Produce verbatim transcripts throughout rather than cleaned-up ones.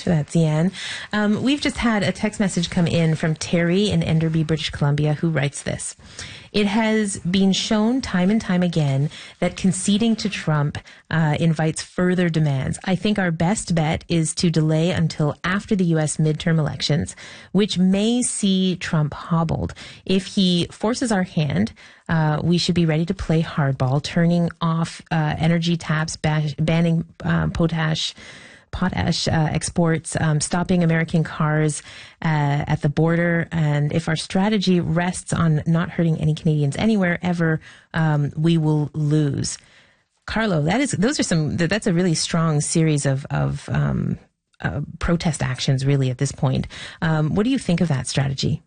for that, Zian. Um, we've just had a text message come in from Terry in Enderby, British Columbia, who writes this. It has been shown time and time again that conceding to Trump uh, invites further demands. I think our best bet is to delay until after the U S midterm elections, which may see Trump hobbled. If he forces our hand, uh, we should be ready to play hardball, turning off uh, energy taps, ba- banning uh, potash potash uh, exports, um, stopping American cars uh, at the border. And if our strategy rests on not hurting any Canadians anywhere ever, um, we will lose. Carlo, that is, those are some, that's a really strong series of, of um, uh, protest actions really at this point. Um, what do you think of that strategy?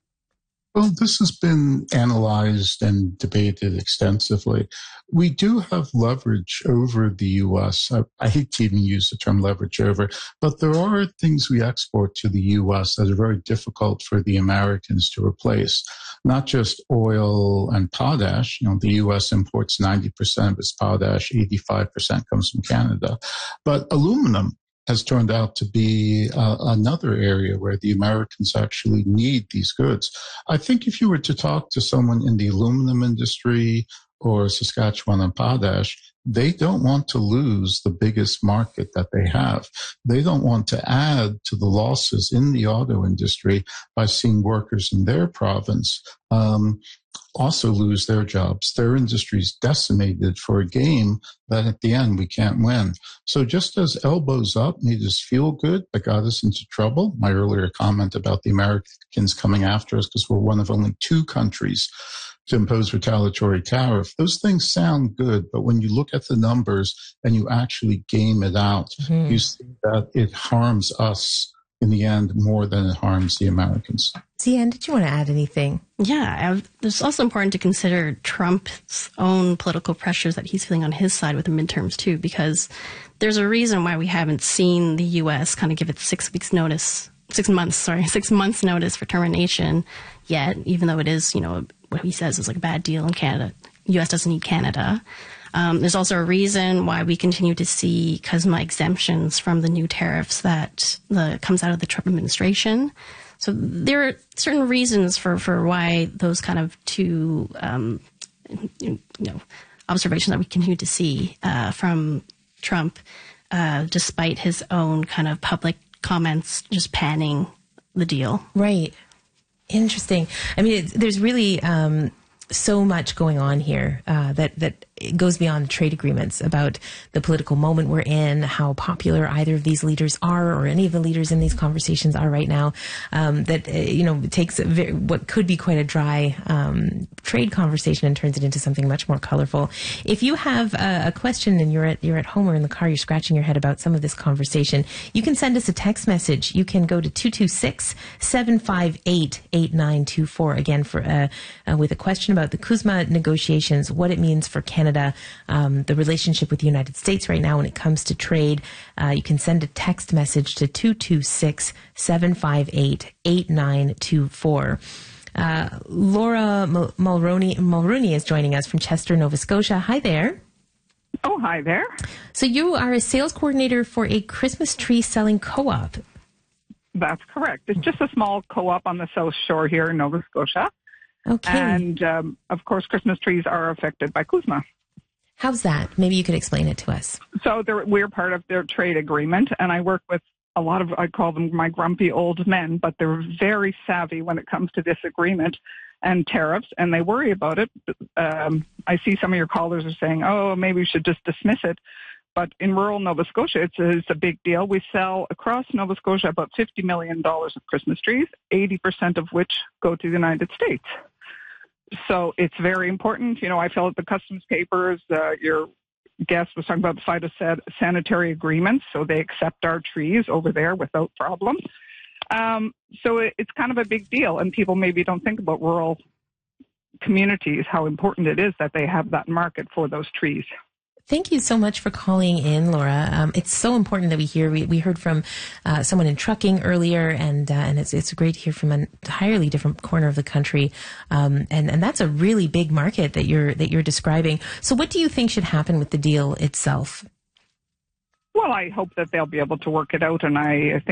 Well, this has been analyzed and debated extensively. We do have leverage over the U S. I, I hate to even use the term leverage over, but there are things we export to the U S that are very difficult for the Americans to replace. Not just oil and potash. You know, the U S imports ninety percent of its potash, eighty-five percent comes from Canada. But aluminum has turned out to be uh, another area where the Americans actually need these goods. I think if you were to talk to someone in the aluminum industry or Saskatchewan and potash, they don't want to lose the biggest market that they have. They don't want to add to the losses in the auto industry by seeing workers in their province um, also lose their jobs. Their industry is decimated for a game that at the end we can't win. So just as elbows up made us feel good, but got us into trouble, my earlier comment about the Americans coming after us because we're one of only two countries to impose retaliatory tariff, those things sound good, but when you look at the numbers and you actually game it out, mm-hmm. you see that it harms us in the end more than it harms the Americans. Zian, did you want to add anything? Yeah, it's also important to consider Trump's own political pressures that he's feeling on his side with the midterms too, because there's a reason why we haven't seen the U S kind of give it six weeks notice, six months, sorry, six months notice for termination yet, even though it is, you know, what he says is like a bad deal in Canada. U S doesn't need Canada. Um, there's also a reason why we continue to see C U S M A exemptions from the new tariffs that the, comes out of the Trump administration. So there are certain reasons for, for why those kind of two, um, you know, observations that we continue to see uh, from Trump, uh, despite his own kind of public comments just panning the deal. Right. Interesting. I mean, it's, there's really um, so much going on here uh, that that it goes beyond trade agreements about the political moment we're in, how popular either of these leaders are or any of the leaders in these conversations are right now. Um, that, uh, you know, takes a very, what could be quite a dry um, trade conversation and turns it into something much more colorful. If you have a, a question and you're at, you're at home or in the car, you're scratching your head about some of this conversation, you can send us a text message. You can go to two two six, seven five eight, eight nine two four again for uh, uh, with a question about the C U S M A negotiations, what it means for Canada. Canada, um, the relationship with the United States right now when it comes to trade. Uh, you can send a text message to two two six, seven five eight, eight nine two four. Uh, Laura Mul- Mulroney, Mulroney is joining us from Chester, Nova Scotia. Hi there. Oh, hi there. So you are a sales coordinator for a Christmas tree selling co-op. That's correct. It's just a small co-op on the South Shore here in Nova Scotia. Okay. And, um, of course, Christmas trees are affected by C U S M A. How's that? Maybe you could explain it to us. So we're part of their trade agreement, and I work with a lot of, I call them my grumpy old men, but they're very savvy when it comes to this agreement and tariffs, and they worry about it. Um, I see some of your callers are saying, oh, maybe we should just dismiss it. But in rural Nova Scotia, it's a, it's a big deal. We sell across Nova Scotia about fifty million dollars of Christmas trees, eighty percent of which go to the United States. So it's very important. You know, I fill out the customs papers. Uh, your guest was talking about the phytosanitary agreements, so they accept our trees over there without problem. Um, so it, it's kind of a big deal, and people maybe don't think about rural communities, how important it is that they have that market for those trees. Thank you so much for calling in, Laura. Um, it's so important that we hear. We, we heard from uh, someone in trucking earlier, and uh, and it's it's great to hear from an entirely different corner of the country. Um, and and that's a really big market that you're that you're describing. So, what do you think should happen with the deal itself? Well, I hope that they'll be able to work it out, and I think.